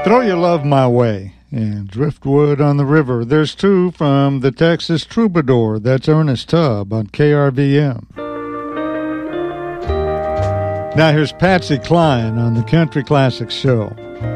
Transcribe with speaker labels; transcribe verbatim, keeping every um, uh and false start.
Speaker 1: Throw Your Love My Way and Driftwood on the River. There's two from the Texas Troubadour. That's Ernest Tubb on K R V M. Now here's Patsy Cline on the Country Classics Show.